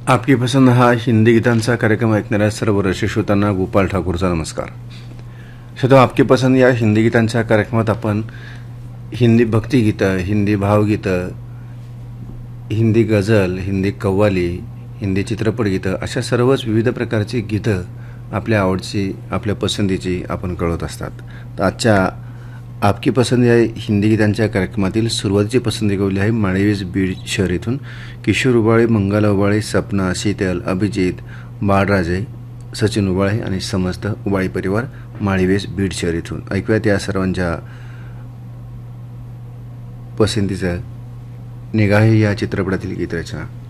आपकी पसंद हा हिंदी गीतांचा कार्यक्रम ऐकणाऱ्या सर्व रसिक श्रोत्यांना गोपाल ठाकूरचा नमस्कार. श्रोतो, आपकी पसंद या हिंदी गीतांच्या कार्यक्रमात आपण हिंदी भक्तिगीतं, हिंदी भावगीतं, हिंदी गझल, हिंदी कव्वाली, हिंदी चित्रपटगीतं अशा सर्वच विविध प्रकारची गीतं आपल्या आवडची, आपल्या पसंतीची आपण कळवत असतात. तर आजच्या आपकी पसंद या हिंदी गीतांच्या कार्यक्रमातील सुरुवातीची पसंती कवली आहे माळेवीज बीड शहर इथून किशोर उबाळे, मंगला उबाळे, सपना, शीतल, अभिजित, बाळराजे, सचिन उबाळे आणि समस्त उबाळे परिवार माळेवीज बीड शहर इथून. ऐकूयात या सर्वांच्या पसंतीचं निगाहे या चित्रपटातील गीतरचना.